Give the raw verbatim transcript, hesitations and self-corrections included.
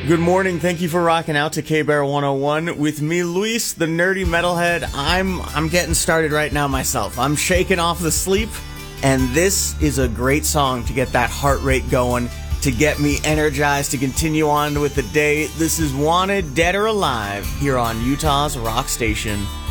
Good morning. Thank you for rocking out to K-Bear one oh one with me, Luis, the nerdy metalhead. I'm I'm getting started right now myself. I'm shaking off the sleep, and this is a great song to get that heart rate going, to get me energized to continue on with the day. This is Wanted, Dead or Alive, here on Utah's Rock Station.